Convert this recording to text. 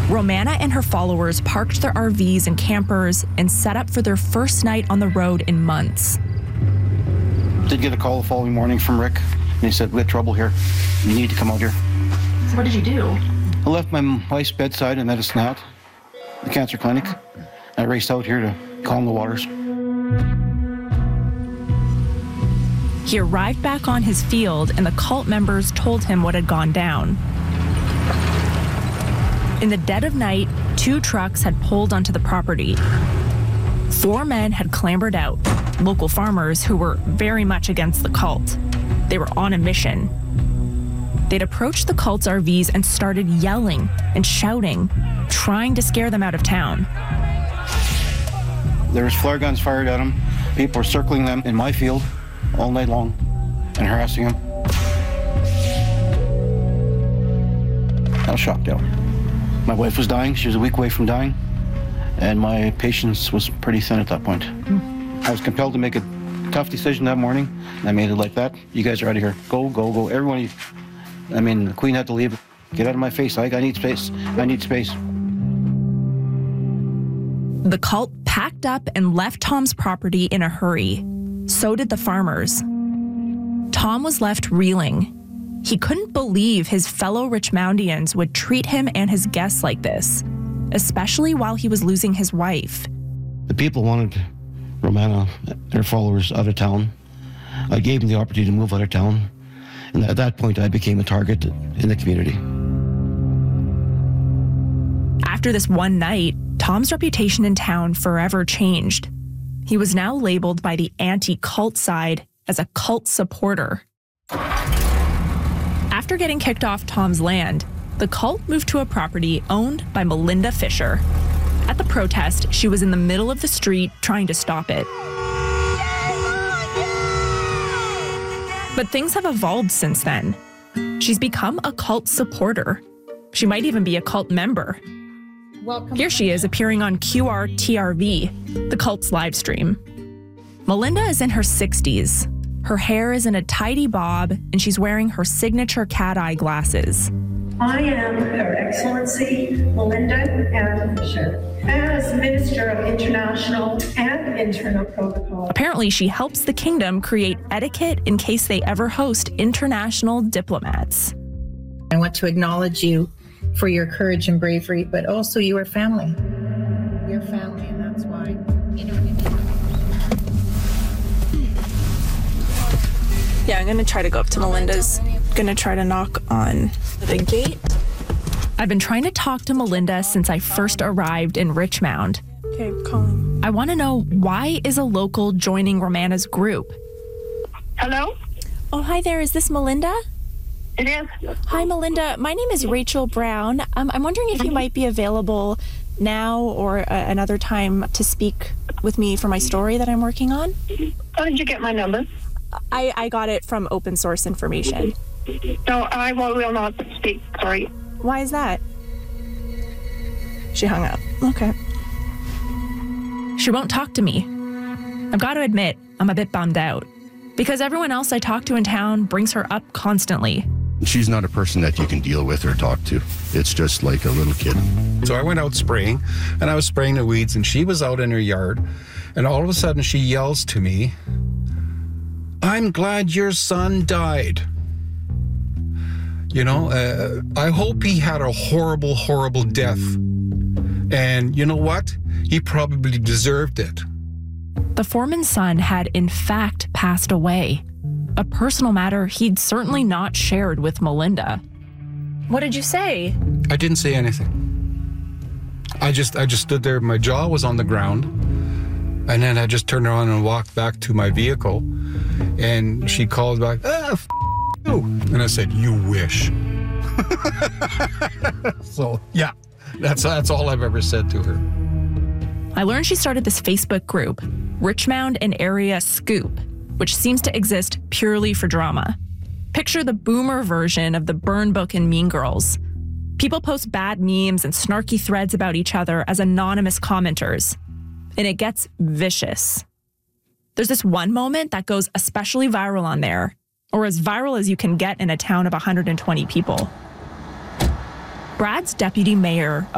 Romana and her followers parked their RVs and campers and set up for their first night on the road in months. Did get a call the following morning from Rick, and he said, "We have trouble here. You need to come out here." So what did you do? I left my wife's bedside in Medicine Hat, the cancer clinic. I raced out here to calm the waters. He arrived back on his field, and the cult members told him what had gone down. In the dead of night, 2 trucks had pulled onto the property. 4 men had clambered out, local farmers who were very much against the cult. They were on a mission. They'd approached the cult's RVs and started yelling and shouting, trying to scare them out of town. There was flare guns fired at them. People were circling them in my field all night long and harassing them. I was shocked out. My wife was dying. She was a week away from dying, and my patience was pretty thin at that point. I was compelled to make a tough decision that morning. I made it like that. You guys are out of here. Go, go, go. Everyone. I mean, the Queen had to leave. Get out of my face. I need space. I need space. The cult packed up and left Tom's property in a hurry. So did the farmers. Tom was left reeling. He couldn't believe his fellow Richmoundians would treat him and his guests like this, especially while he was losing his wife. The people wanted Romana and her followers out of town. I gave them the opportunity to move out of town. And at that point, I became a target in the community. After this one night, Tom's reputation in town forever changed. He was now labeled by the anti-cult side as a cult supporter. After getting kicked off Tom's land, the cult moved to a property owned by Melinda Fisher. At the protest, she was in the middle of the street trying to stop it. But things have evolved since then. She's become a cult supporter. She might even be a cult member. Welcome. Here she is appearing on QRTRV, the cult's live stream. Melinda is in her 60s. Her hair is in a tidy bob, and she's wearing her signature cat-eye glasses. I am Her Excellency Melinda Ann Fisher, as Minister of International and Internal Protocol. Apparently, she helps the kingdom create etiquette in case they ever host international diplomats. I want to acknowledge you for your courage and bravery, but also you are family. You're family, and that's why, you know. Yeah, I'm gonna try to go up to Melinda's. Gonna try to knock on the gate. I've been trying to talk to Melinda since I first arrived in Richmond. Okay, I'm calling. I want to know, why is a local joining Romana's group? Hello? Oh, hi there. Is this Melinda? It is. Hi, Melinda. My name is Rachel Brown. I'm wondering if you might be available now or another time to speak with me for my story that I'm working on. How did you get my number? I got it from open source information. No, I will not speak. Sorry. Why is that? She hung up. Okay. She won't talk to me. I've got to admit, I'm a bit bummed out. Because everyone else I talk to in town brings her up constantly. She's not a person that you can deal with or talk to. It's just like a little kid. So I went out spraying, and I was spraying the weeds, and she was out in her yard, and all of a sudden she yells to me, "I'm glad your son died. You know, I hope he had a horrible, horrible death. And you know what? He probably deserved it." The foreman's son had in fact passed away. A personal matter he'd certainly not shared with Melinda. What did you say? I didn't say anything. I just stood there. My jaw was on the ground. And then I just turned around and walked back to my vehicle. And she called back, you. And I said, "You wish." So, yeah, that's all I've ever said to her. I learned she started this Facebook group, Richmond and Area Scoop, which seems to exist purely for drama. Picture the boomer version of the burn book in Mean Girls. People post bad memes and snarky threads about each other as anonymous commenters. And it gets vicious. There's this one moment that goes especially viral on there, or as viral as you can get in a town of 120 people. Brad's deputy mayor